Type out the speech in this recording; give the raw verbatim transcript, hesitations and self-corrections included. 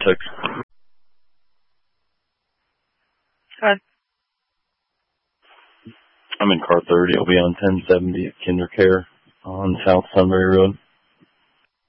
Six. Hi. I'm in car thirty. I'll be on ten seventy at Kinder Care on South Sunbury Road.